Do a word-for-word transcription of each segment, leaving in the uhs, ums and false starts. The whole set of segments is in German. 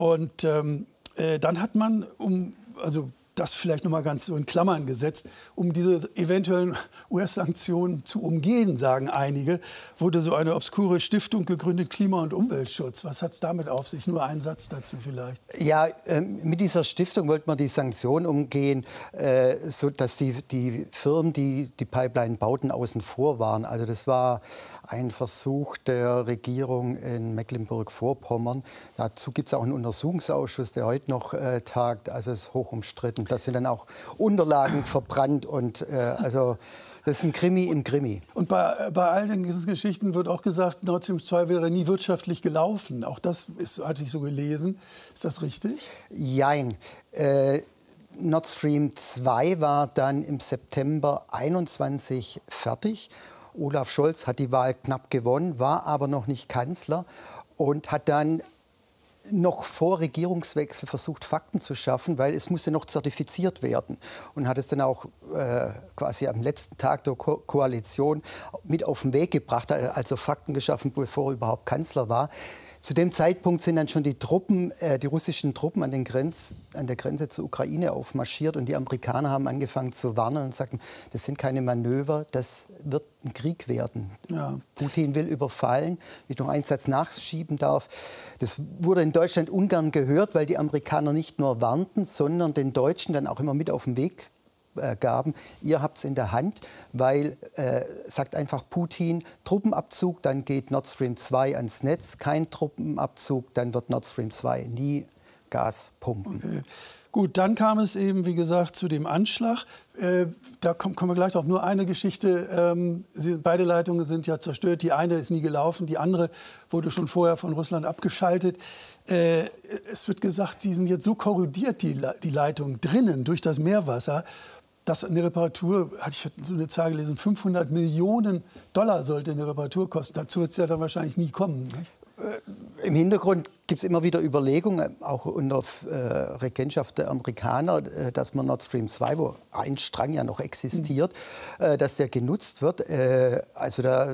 Und ähm, äh, dann hat man, um, also das vielleicht noch mal ganz so in Klammern gesetzt, um diese eventuellen U S-Sanktionen zu umgehen, sagen einige, wurde so eine obskure Stiftung gegründet, Klima- und Umweltschutz. Was hat es damit auf sich? Nur ein Satz dazu vielleicht. Ja, äh, mit dieser Stiftung wollte man die Sanktionen umgehen, äh, so dass die, die Firmen, die die Pipeline bauten, außen vor waren. Also das war ein Versuch der Regierung in Mecklenburg-Vorpommern. Dazu gibt es auch einen Untersuchungsausschuss, der heute noch äh, tagt. Also es ist hoch umstritten. Da sind dann auch Unterlagen verbrannt und äh, also das ist ein Krimi im Krimi. Und bei, bei all diesen Geschichten wird auch gesagt, Nord Stream zwei wäre nie wirtschaftlich gelaufen. Auch das ist, hatte ich so gelesen. Ist das richtig? Jein. Äh, Nord Stream zwei war dann im September einundzwanzig fertig. Olaf Scholz hat die Wahl knapp gewonnen, war aber noch nicht Kanzler und hat dann noch vor Regierungswechsel versucht, Fakten zu schaffen, weil es musste noch zertifiziert werden. Und hat es dann auch äh, quasi am letzten Tag der Ko Koalition mit auf den Weg gebracht, also Fakten geschaffen, bevor er überhaupt Kanzler war. Zu dem Zeitpunkt sind dann schon die Truppen, äh, die russischen Truppen an, den Grenz, an der Grenze zur Ukraine aufmarschiert und die Amerikaner haben angefangen zu warnen und sagten, das sind keine Manöver, das wird ein Krieg werden. Ja. Putin will überfallen, wenn ich noch einen Satz nachschieben darf. Das wurde in Deutschland ungern gehört, weil die Amerikaner nicht nur warnten, sondern den Deutschen dann auch immer mit auf den Weg gaben, ihr habt es in der Hand, weil, äh, sagt einfach Putin, Truppenabzug, dann geht Nord Stream zwei ans Netz, kein Truppenabzug, dann wird Nord Stream zwei nie Gas pumpen. Okay. Gut, dann kam es eben, wie gesagt, zu dem Anschlag. Äh, da kommen, kommen wir gleich auf. Nur eine Geschichte. Ähm, sie, beide Leitungen sind ja zerstört. Die eine ist nie gelaufen, die andere wurde schon vorher von Russland abgeschaltet. Äh, es wird gesagt, sie sind jetzt so korrodiert, die, die Leitungen drinnen durch das Meerwasser, dass eine Reparatur, hatte ich so eine Zahl gelesen, fünfhundert Millionen Dollar sollte eine Reparatur kosten. Dazu wird es ja dann wahrscheinlich nie kommen. Nicht? Im Hintergrund gibt es immer wieder Überlegungen, auch unter äh, Regentschaft der Amerikaner, äh, dass man Nord Stream zwei, wo ein Strang ja noch existiert, mhm. äh, dass der genutzt wird. Äh, also da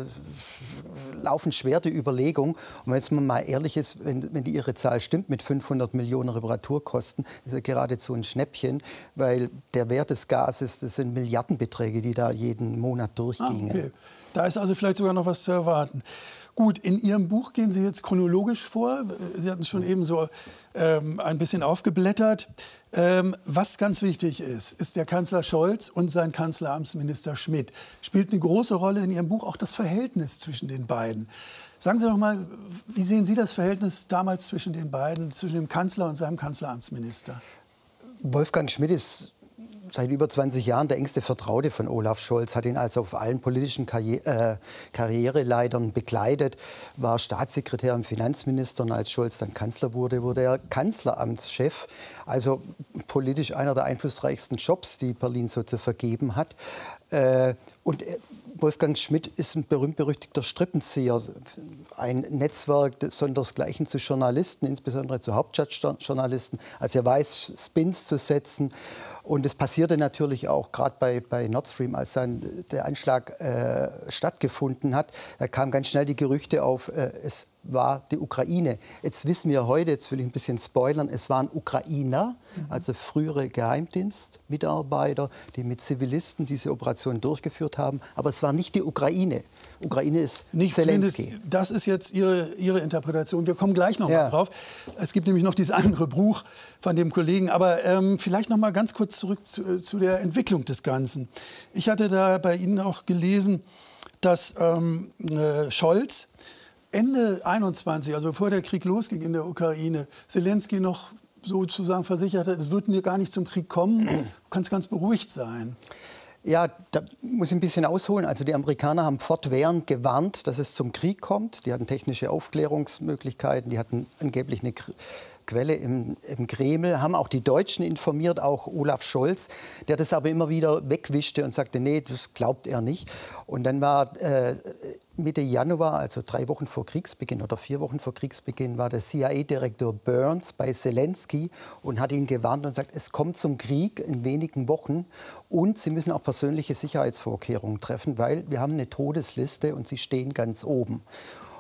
laufen schwer die Überlegungen. Und wenn jetzt mal ehrlich ist, wenn, wenn die ihre Zahl stimmt mit fünfhundert Millionen Reparaturkosten, ist ja geradezu ein Schnäppchen, weil der Wert des Gases, das sind Milliardenbeträge, die da jeden Monat durchgingen. Ah, okay. Da ist also vielleicht sogar noch was zu erwarten. Gut, in Ihrem Buch gehen Sie jetzt chronologisch vor. Sie hatten es schon eben so ähm, ein bisschen aufgeblättert. Ähm, was ganz wichtig ist, ist der Kanzler Scholz und sein Kanzleramtsminister Schmidt. Spielt eine große Rolle in Ihrem Buch auch das Verhältnis zwischen den beiden. Sagen Sie doch mal, wie sehen Sie das Verhältnis damals zwischen den beiden, zwischen dem Kanzler und seinem Kanzleramtsminister? Wolfgang Schmidt ist seit über zwanzig Jahren der engste Vertraute von Olaf Scholz, hat ihn also auf allen politischen Karri äh, Karriereleitern begleitet, war Staatssekretär im Finanzminister und als Scholz dann Kanzler wurde, wurde er Kanzleramtschef. Also politisch einer der einflussreichsten Jobs, die Berlin so zu vergeben hat. Äh, und Wolfgang Schmidt ist ein berühmt-berüchtigter Strippenzieher, ein Netzwerk sondersgleichen zu Journalisten, insbesondere zu Hauptstadtjournalisten. Also er weiß, Spins zu setzen. Und es passierte natürlich auch gerade bei, bei Nord Stream, als dann der Anschlag äh, stattgefunden hat, da kamen ganz schnell die Gerüchte auf, äh, es war die Ukraine. Jetzt wissen wir heute, jetzt will ich ein bisschen spoilern, es waren Ukrainer, mhm. also frühere Geheimdienstmitarbeiter, die mit Zivilisten diese Operation durchgeführt haben. Aber es war nicht die Ukraine. Ukraine ist nicht Zelensky. Das ist jetzt Ihre, Ihre Interpretation. Wir kommen gleich noch ja. mal drauf. Es gibt nämlich noch dieses andere Buch von dem Kollegen. Aber ähm, vielleicht noch mal ganz kurz zurück zu, zu der Entwicklung des Ganzen. Ich hatte da bei Ihnen auch gelesen, dass ähm, äh, Scholz Ende einundzwanzig, also bevor der Krieg losging in der Ukraine, Zelensky noch sozusagen versichert hat, es wird gar nicht zum Krieg kommen. Du kannst ganz beruhigt sein. Ja, da muss ich ein bisschen ausholen. Also die Amerikaner haben fortwährend gewarnt, dass es zum Krieg kommt. Die hatten technische Aufklärungsmöglichkeiten, die hatten angeblich eine Quelle im, im Kreml, haben auch die Deutschen informiert, auch Olaf Scholz, der das aber immer wieder wegwischte und sagte, nee, das glaubt er nicht. Und dann war äh, Mitte Januar, also drei Wochen vor Kriegsbeginn oder vier Wochen vor Kriegsbeginn, war der C I A-Direktor Burns bei Zelensky und hat ihn gewarnt und sagt, es kommt zum Krieg in wenigen Wochen und Sie müssen auch persönliche Sicherheitsvorkehrungen treffen, weil wir haben eine Todesliste und Sie stehen ganz oben.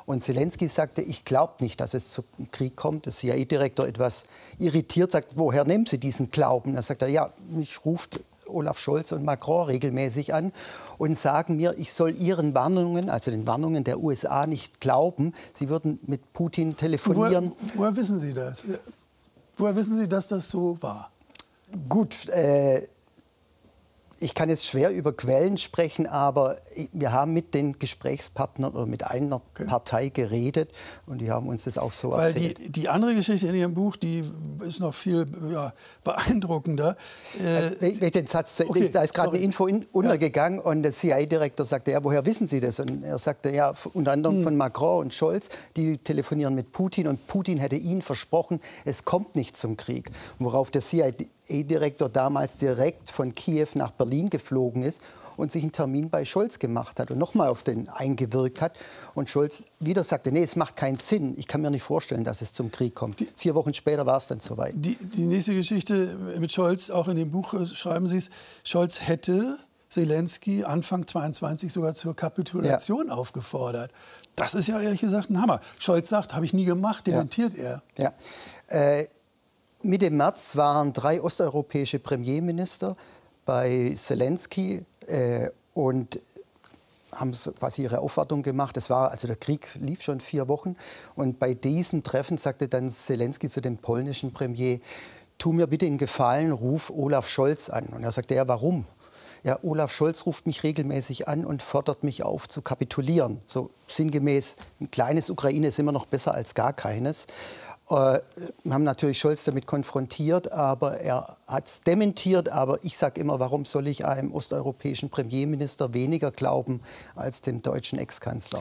Und Zelensky sagte, ich glaube nicht, dass es zum Krieg kommt. Der C I A-Direktor etwas irritiert sagt, woher nehmen Sie diesen Glauben? Da sagt er, ja, mich ruft Olaf Scholz und Macron regelmäßig an und sagen mir, ich soll ihren Warnungen, also den Warnungen der U S A, nicht glauben. Sie würden mit Putin telefonieren. Woher, woher wissen Sie das? Woher wissen Sie, dass das so war? Gut, äh, ich kann jetzt schwer über Quellen sprechen, aber wir haben mit den Gesprächspartnern oder mit einer okay. Partei geredet und die haben uns das auch so Weil erzählt. Die, die andere Geschichte in Ihrem Buch, die ist noch viel ja, beeindruckender. Äh, äh, den Satz, okay, da ist gerade eine Info in, untergegangen ja. und der C I A-Direktor sagte, ja, woher wissen Sie das? Und er sagte, ja, unter anderem hm. von Macron und Scholz, die telefonieren mit Putin und Putin hätte ihnen versprochen, es kommt nicht zum Krieg. Worauf der C I A-Direktor damals direkt von Kiew nach Berlin geflogen ist und sich einen Termin bei Scholz gemacht hat und nochmal auf den eingewirkt hat. Und Scholz wieder sagte, nee, es macht keinen Sinn. Ich kann mir nicht vorstellen, dass es zum Krieg kommt. Die, Vier Wochen später war es dann soweit. Die, die nächste Geschichte mit Scholz, auch in dem Buch schreiben Sie es, Scholz hätte Zelensky Anfang zweiundzwanzig sogar zur Kapitulation ja. aufgefordert. Das ist ja ehrlich gesagt ein Hammer. Scholz sagt, habe ich nie gemacht, dementiert ja. er. Ja. Äh, Mitte März waren drei osteuropäische Premierminister bei Zelensky äh, und haben so quasi ihre Aufwartung gemacht. Das war, also der Krieg lief schon vier Wochen. Und bei diesem Treffen sagte dann Zelensky zu dem polnischen Premier, tu mir bitte einen Gefallen, ruf Olaf Scholz an. Und er sagte, ja, warum? Ja, Olaf Scholz ruft mich regelmäßig an und fordert mich auf, zu kapitulieren. So sinngemäß, ein kleines Ukraine ist immer noch besser als gar keines. Wir haben natürlich Scholz damit konfrontiert, aber er hat es dementiert. Aber ich sage immer, warum soll ich einem osteuropäischen Premierminister weniger glauben als dem deutschen Ex-Kanzler?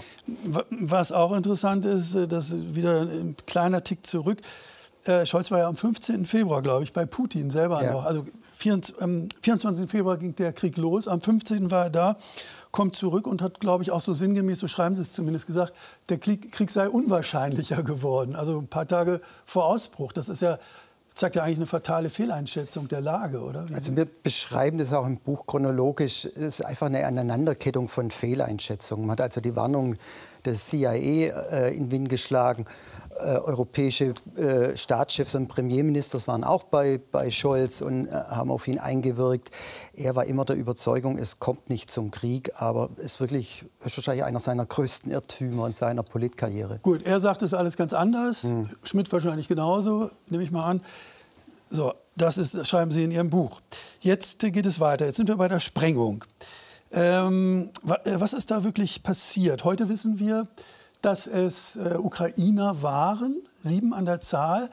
Was auch interessant ist, das ist wieder ein kleiner Tick zurück. Scholz war ja am fünfzehnten Februar, glaube ich, bei Putin selber ja. noch. Also am vierundzwanzigsten Februar ging der Krieg los, am fünfzehnten war er da. Kommt zurück und hat, glaube ich, auch so sinngemäß, so schreiben Sie es zumindest gesagt, der Krieg, Krieg sei unwahrscheinlicher geworden. Also ein paar Tage vor Ausbruch. Das ist ja, zeigt ja eigentlich eine fatale Fehleinschätzung der Lage, oder? Wie also wir beschreiben das auch im Buch chronologisch. Es ist einfach eine Aneinanderkettung von Fehleinschätzungen. Man hat also die Warnung des C I A äh, in den Wind geschlagen. Äh, europäische äh, Staatschefs und Premierminister waren auch bei, bei Scholz und äh, haben auf ihn eingewirkt. Er war immer der Überzeugung, es kommt nicht zum Krieg, aber es ist wirklich ist wahrscheinlich einer seiner größten Irrtümer in seiner Politkarriere. Gut, er sagt es alles ganz anders, hm. Schmidt wahrscheinlich genauso, nehme ich mal an. So, das ist, schreiben Sie in Ihrem Buch. Jetzt geht es weiter, jetzt sind wir bei der Sprengung. Ähm, was ist da wirklich passiert? Heute wissen wir, dass es äh, Ukrainer waren, sieben an der Zahl.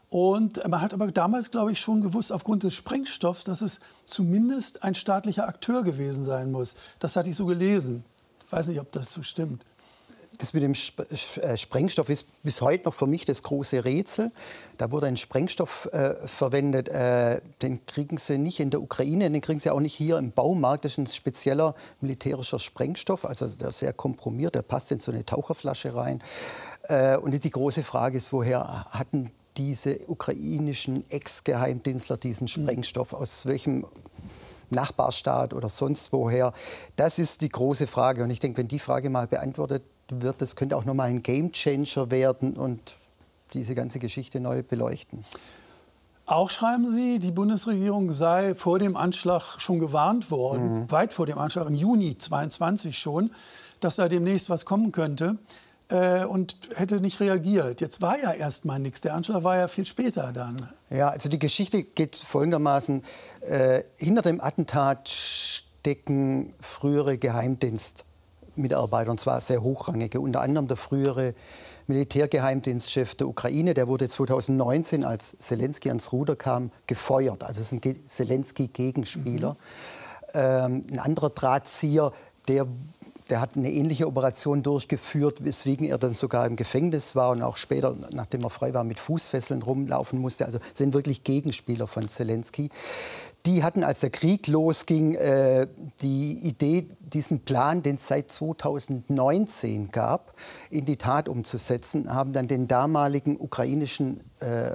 Und man hat aber damals, glaube ich, schon gewusst, aufgrund des Sprengstoffs, dass es zumindest ein staatlicher Akteur gewesen sein muss. Das hatte ich so gelesen. Ich weiß nicht, ob das so stimmt. Das mit dem Sp äh, Sprengstoff ist bis heute noch für mich das große Rätsel. Da wurde ein Sprengstoff äh, verwendet, äh, den kriegen sie nicht in der Ukraine, den kriegen sie auch nicht hier im Baumarkt. Das ist ein spezieller militärischer Sprengstoff, also der ist sehr komprimiert, der passt in so eine Taucherflasche rein. Äh, und die große Frage ist, woher hatten diese ukrainischen Ex-Geheimdienstler diesen Sprengstoff, aus welchem Nachbarstaat oder sonst woher? Das ist die große Frage. Und ich denke, wenn die Frage mal beantwortet wird, das könnte auch noch mal ein Gamechanger werden und diese ganze Geschichte neu beleuchten. Auch schreiben Sie, die Bundesregierung sei vor dem Anschlag schon gewarnt worden, mhm. weit vor dem Anschlag, im Juni zweiundzwanzig schon, dass da demnächst was kommen könnte äh, und hätte nicht reagiert. Jetzt war ja erst mal nichts. Der Anschlag war ja viel später dann. Ja, also die Geschichte geht folgendermaßen. Äh, hinter dem Attentat stecken frühere Geheimdienst Mitarbeiter, und zwar sehr hochrangige, unter anderem der frühere Militärgeheimdienstchef der Ukraine, der wurde zweitausendneunzehn, als Zelensky ans Ruder kam, gefeuert. Also es ist ein Zelensky-Gegenspieler. Mhm. Ähm, ein anderer Drahtzieher, der, der hat eine ähnliche Operation durchgeführt, weswegen er dann sogar im Gefängnis war und auch später, nachdem er frei war, mit Fußfesseln rumlaufen musste. Also sind wirklich Gegenspieler von Zelensky. Die hatten, als der Krieg losging, äh, die Idee, diesen Plan, den es seit zweitausendneunzehn gab, in die Tat umzusetzen, haben dann den damaligen ukrainischen äh,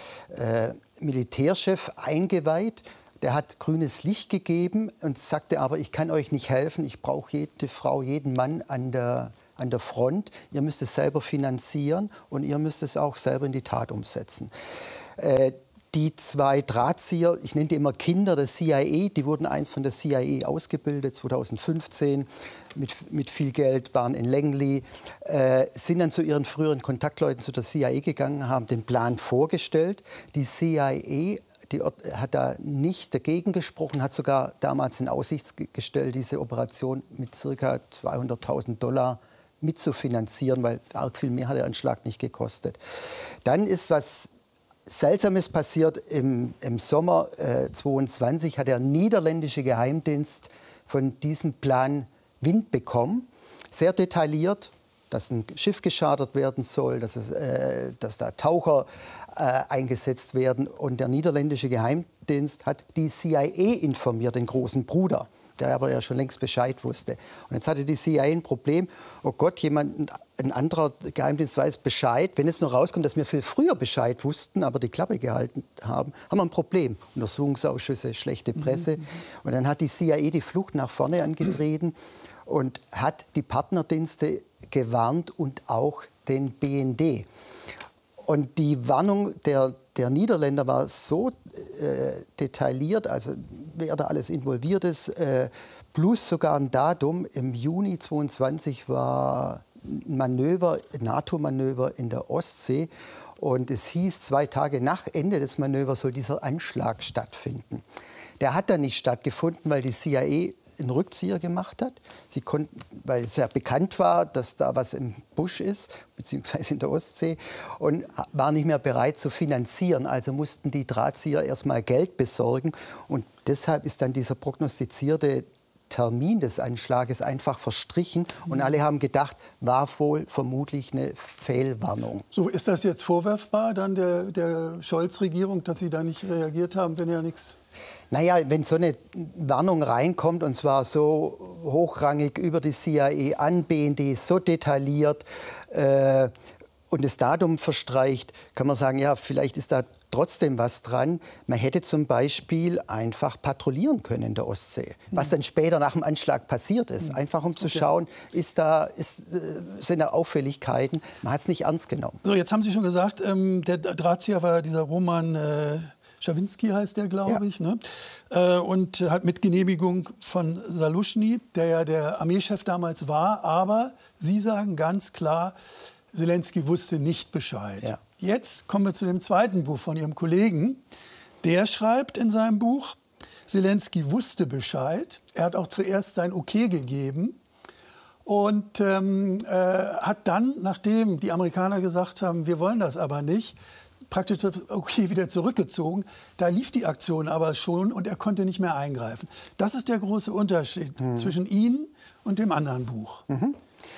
äh, Militärchef eingeweiht. Der hat grünes Licht gegeben und sagte aber, ich kann euch nicht helfen, ich brauche jede Frau, jeden Mann an der an der Front, ihr müsst es selber finanzieren und ihr müsst es auch selber in die Tat umsetzen. Äh, Die zwei Drahtzieher, ich nenne die immer Kinder der C I A, die wurden einst von der C I A ausgebildet, zweitausendfünfzehn, mit, mit viel Geld, waren in Langley, äh, sind dann zu ihren früheren Kontaktleuten zu der C I A gegangen, haben den Plan vorgestellt. Die C I A die hat da nicht dagegen gesprochen, hat sogar damals in Aussicht gestellt, diese Operation mit ca. zweihunderttausend Dollar mitzufinanzieren, weil arg viel mehr hat der Anschlag nicht gekostet. Dann ist was Seltsames passiert. Im, im Sommer äh, zweiundzwanzig hat der niederländische Geheimdienst von diesem Plan Wind bekommen. Sehr detailliert, dass ein Schiff geschadert werden soll, dass, es, äh, dass da Taucher äh, eingesetzt werden. Und der niederländische Geheimdienst hat die C I A informiert, den großen Bruder, der aber ja schon längst Bescheid wusste. Und jetzt hatte die C I A ein Problem. Oh Gott, jemand, ein anderer Geheimdienst weiß Bescheid. Wenn es nur rauskommt, dass wir viel früher Bescheid wussten, aber die Klappe gehalten haben, haben wir ein Problem. Untersuchungsausschüsse, schlechte Presse. Mhm. Und dann hat die C I A die Flucht nach vorne angetreten und hat die Partnerdienste gewarnt und auch den B N D. Und die Warnung der, der Niederländer war so äh, detailliert, also wer da alles involviert ist, äh, plus sogar ein Datum. Im Juni zweiundzwanzig war ein Manöver, ein NATO-Manöver in der Ostsee. Und es hieß, zwei Tage nach Ende des Manövers soll dieser Anschlag stattfinden. Der hat dann nicht stattgefunden, weil die C I A einen Rückzieher gemacht hat. Sie konnten, weil es ja bekannt war, dass da was im Busch ist, beziehungsweise in der Ostsee, und war nicht mehr bereit zu finanzieren. Also mussten die Drahtzieher erst mal Geld besorgen. Und deshalb ist dann dieser prognostizierte Termin des Anschlages einfach verstrichen. Und alle haben gedacht, war wohl vermutlich eine Fehlwarnung. So, ist das jetzt vorwerfbar dann der, der Scholz-Regierung, dass sie da nicht reagiert haben, wenn ja nichts... Naja, wenn so eine Warnung reinkommt, und zwar so hochrangig über die C I A an B N D, so detailliert, äh, und das Datum verstreicht, kann man sagen, ja, vielleicht ist da trotzdem was dran. Man hätte zum Beispiel einfach patrouillieren können in der Ostsee, was dann später nach dem Anschlag passiert ist. Einfach um zu schauen, ist da, ist, äh, sind da Auffälligkeiten. Man hat es nicht ernst genommen. So, jetzt haben Sie schon gesagt, ähm, der Drahtzieher war dieser Roman äh, Schawinski, heißt der, glaube ja. ich, ne? Äh, und hat mit Genehmigung von Saluschny, der ja der Armeechef damals war. Aber Sie sagen ganz klar, Zelensky wusste nicht Bescheid. Ja. Jetzt kommen wir zu dem zweiten Buch von Ihrem Kollegen. Der schreibt in seinem Buch, Zelensky wusste Bescheid. Er hat auch zuerst sein Okay gegeben und ähm, äh, hat dann, nachdem die Amerikaner gesagt haben, wir wollen das aber nicht, praktisch das Okay wieder zurückgezogen. Da lief die Aktion aber schon und er konnte nicht mehr eingreifen. Das ist der große Unterschied mhm. zwischen Ihnen und dem anderen Buch. Mhm.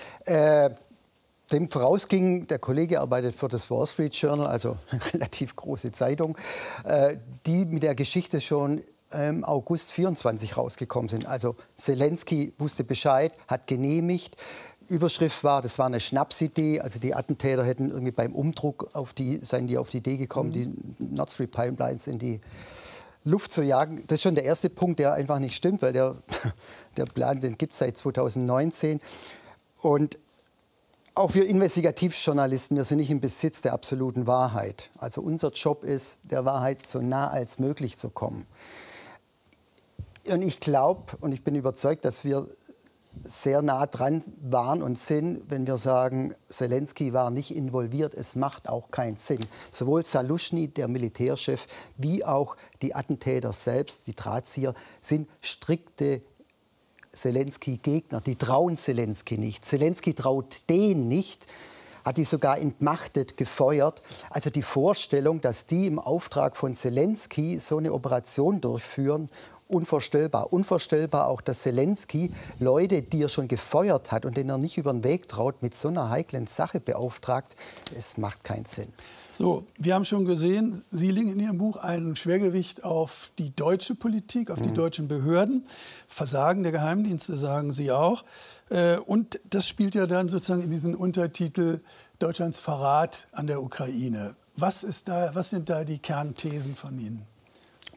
Äh Dem vorausging, der Kollege arbeitet für das Wall Street Journal, also eine relativ große Zeitung, äh, die mit der Geschichte schon im August vierundzwanzig rausgekommen sind. Also Zelensky wusste Bescheid, hat genehmigt. Überschrift war, das war eine Schnapsidee, also die Attentäter hätten irgendwie beim Umdruck auf die, seien die auf die Idee gekommen, mhm. die Nord Stream Pipelines in die Luft zu jagen. Das ist schon der erste Punkt, der einfach nicht stimmt, weil der, der Plan, den gibt es seit zweitausendneunzehn. Und auch wir Investigativjournalisten, wir sind nicht im Besitz der absoluten Wahrheit. Also unser Job ist, der Wahrheit so nah als möglich zu kommen. Und ich glaube und ich bin überzeugt, dass wir sehr nah dran waren und sind, wenn wir sagen, Zelensky war nicht involviert. Es macht auch keinen Sinn. Sowohl Saluschny, der Militärchef, wie auch die Attentäter selbst, die Drahtzieher, sind strikte Zelensky-Gegner, die trauen Zelensky nicht. Zelensky traut denen nicht, hat die sogar entmachtet, gefeuert. Also die Vorstellung, dass die im Auftrag von Zelensky so eine Operation durchführen, unvorstellbar. Unvorstellbar auch, dass Zelensky Leute, die er schon gefeuert hat und denen er nicht über den Weg traut, mit so einer heiklen Sache beauftragt. Es macht keinen Sinn. So, wir haben schon gesehen, Sie legen in Ihrem Buch ein Schwergewicht auf die deutsche Politik, auf die mhm. deutschen Behörden. Versagen der Geheimdienste, sagen Sie auch. Und das spielt ja dann sozusagen in diesen Untertitel Deutschlands Verrat an der Ukraine. Was ist da, was sind da die Kernthesen von Ihnen?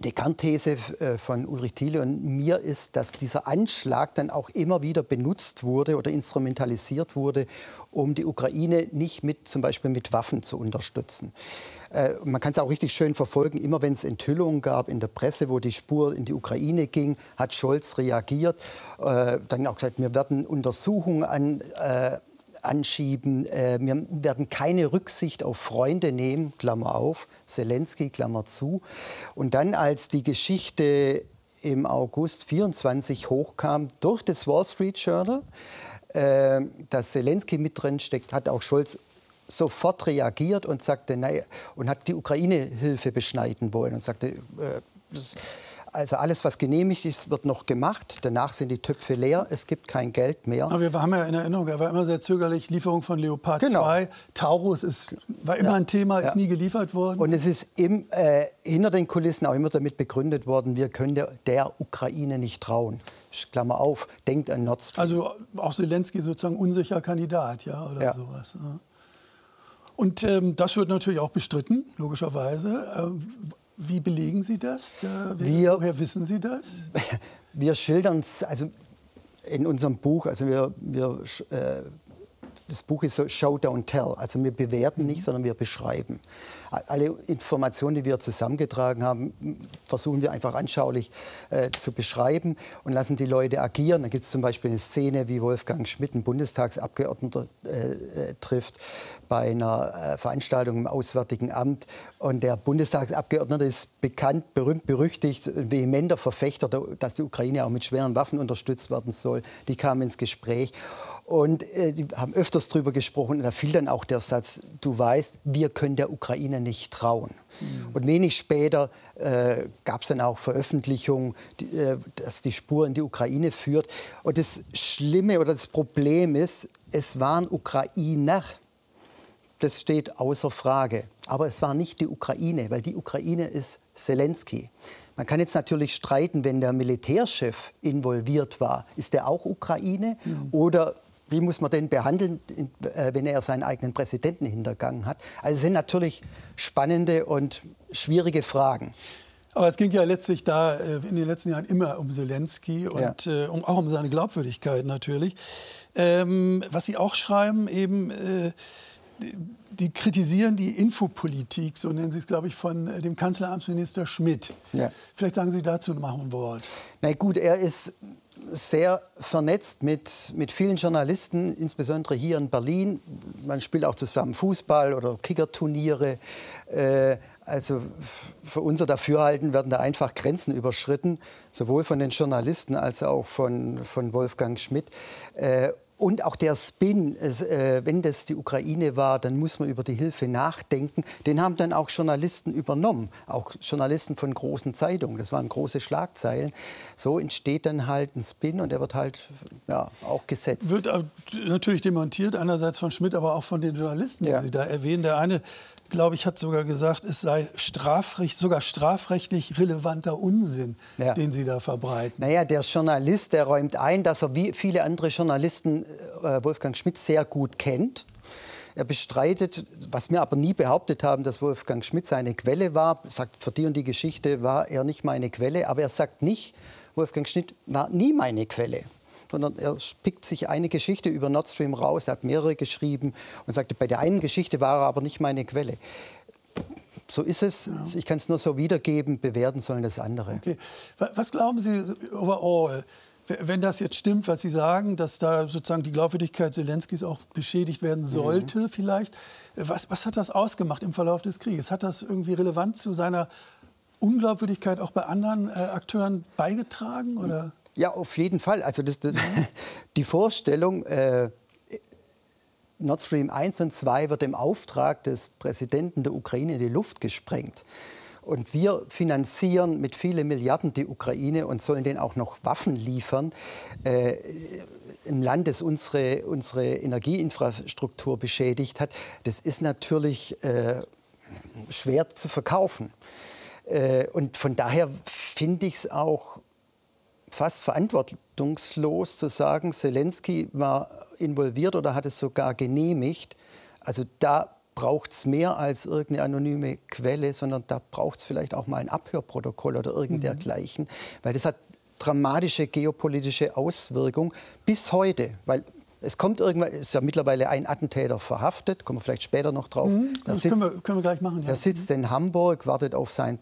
Die Kernthese von Ulrich Thiele und mir ist, dass dieser Anschlag dann auch immer wieder benutzt wurde oder instrumentalisiert wurde, um die Ukraine nicht mit, zum Beispiel mit Waffen zu unterstützen. Äh, man kann es auch richtig schön verfolgen, immer wenn es Enthüllungen gab in der Presse, wo die Spur in die Ukraine ging, hat Scholz reagiert, äh, dann auch gesagt, wir werden Untersuchungen an äh, anschieben. Äh, wir werden keine Rücksicht auf Freunde nehmen, Klammer auf, Zelensky, Klammer zu. Und dann, als die Geschichte im August vierundzwanzig hochkam durch das Wall Street Journal, äh, dass Zelensky mit drin steckt, hat auch Scholz sofort reagiert und sagte, naja, und hat die Ukraine-Hilfe beschneiden wollen und sagte, äh, das, also alles, was genehmigt ist, wird noch gemacht. Danach sind die Töpfe leer. Es gibt kein Geld mehr. Aber wir haben ja in Erinnerung, er war immer sehr zögerlich. Lieferung von Leopard genau. zwei. Taurus ist, war immer ja. ein Thema, ist ja. nie geliefert worden. Und es ist im, äh, hinter den Kulissen auch immer damit begründet worden, wir können der, der Ukraine nicht trauen. Klammer auf, denkt an Nord Stream. Also auch Zelensky sozusagen unsicher Kandidat, ja, oder ja. sowas. Ja. Und ähm, das wird natürlich auch bestritten, logischerweise. Ähm, Wie belegen Sie das? Wir, Woher wissen Sie das? Wir schildern es also in unserem Buch. Also wir, wir, äh, das Buch ist so Show, Don't Tell. Also wir bewerten nicht, sondern wir beschreiben. Alle Informationen, die wir zusammengetragen haben, versuchen wir einfach anschaulich äh, zu beschreiben und lassen die Leute agieren. Da gibt es zum Beispiel eine Szene, wie Wolfgang Schmidt, ein Bundestagsabgeordneter, äh, äh, trifft bei einer äh, Veranstaltung im Auswärtigen Amt. Und der Bundestagsabgeordnete ist bekannt, berühmt, berüchtigt, ein vehementer Verfechter, dass die Ukraine auch mit schweren Waffen unterstützt werden soll. Die kamen ins Gespräch. Und äh, die haben öfters darüber gesprochen. Und da fiel dann auch der Satz, du weißt, wir können der Ukraine nicht trauen. Mhm. Und wenig später äh, gab es dann auch Veröffentlichungen, die, äh, dass die Spur in die Ukraine führt. Und das Schlimme oder das Problem ist, es waren Ukrainer. Das steht außer Frage. Aber es war nicht die Ukraine, weil die Ukraine ist Zelensky. Man kann jetzt natürlich streiten, wenn der Militärchef involviert war, ist der auch Ukraine? Mhm. Oder wie muss man den behandeln, wenn er seinen eigenen Präsidenten hintergangen hat? Also es sind natürlich spannende und schwierige Fragen. Aber es ging ja letztlich da in den letzten Jahren immer um Zelensky und ja. äh, um, auch um seine Glaubwürdigkeit natürlich. Ähm, was Sie auch schreiben, eben, äh, die, die kritisieren die Infopolitik, so nennen Sie es, glaube ich, von äh, dem Kanzleramtsminister Schmidt. Ja. Vielleicht sagen Sie dazu noch ein Wort. Na gut, er ist sehr vernetzt mit, mit vielen Journalisten, insbesondere hier in Berlin. Man spielt auch zusammen Fußball oder Kickerturniere. Äh, also für unser Dafürhalten werden da einfach Grenzen überschritten, sowohl von den Journalisten als auch von, von Wolfgang Schmidt. Äh, Und auch der Spin, es, äh, wenn das die Ukraine war, dann muss man über die Hilfe nachdenken. Den haben dann auch Journalisten übernommen, auch Journalisten von großen Zeitungen. Das waren große Schlagzeilen. So entsteht dann halt ein Spin und der wird halt ja, auch gesetzt. Wird natürlich demontiert, einerseits von Schmidt, aber auch von den Journalisten, die ja. Sie da erwähnen. Der eine, glaube ich, hat sogar gesagt, es sei strafrecht, sogar strafrechtlich relevanter Unsinn, ja. den Sie da verbreiten. Naja, der Journalist, der räumt ein, dass er wie viele andere Journalisten äh, Wolfgang Schmidt sehr gut kennt. Er bestreitet, was wir aber nie behauptet haben, dass Wolfgang Schmidt seine Quelle war. Er sagt, für die und die Geschichte war er nicht meine Quelle. Aber er sagt nicht, Wolfgang Schmidt war nie meine Quelle. Sondern er pickt sich eine Geschichte über Nord Stream raus, er hat mehrere geschrieben und sagte, bei der einen Geschichte war er aber nicht meine Quelle. So ist es. Ja. Ich kann es nur so wiedergeben, bewerten sollen das andere. Okay. Was glauben Sie overall, wenn das jetzt stimmt, was Sie sagen, dass da sozusagen die Glaubwürdigkeit Zelenskys auch beschädigt werden sollte, mhm. vielleicht? Was, was hat das ausgemacht im Verlauf des Krieges? Hat das irgendwie Relevanz zu seiner Unglaubwürdigkeit auch bei anderen äh, Akteuren beigetragen, oder? Ja, auf jeden Fall. Also das, das, die Vorstellung, äh, Nord Stream eins und zwei wird im Auftrag des Präsidenten der Ukraine in die Luft gesprengt. Und wir finanzieren mit vielen Milliarden die Ukraine und sollen denen auch noch Waffen liefern. Äh, im Land, das unsere, unsere Energieinfrastruktur beschädigt hat. Das ist natürlich äh, schwer zu verkaufen. Äh, und von daher finde ich es auch fast verantwortungslos zu sagen, Zelensky war involviert oder hat es sogar genehmigt. Also da braucht es mehr als irgendeine anonyme Quelle, sondern da braucht es vielleicht auch mal ein Abhörprotokoll oder irgend Mhm. dergleichen, weil das hat dramatische geopolitische Auswirkungen bis heute, weil es kommt irgendwann, ist ja mittlerweile ein Attentäter verhaftet, kommen wir vielleicht später noch drauf. Mhm, Der das sitzt, können wir, können wir gleich machen. Ja. der sitzt in Hamburg, wartet auf sein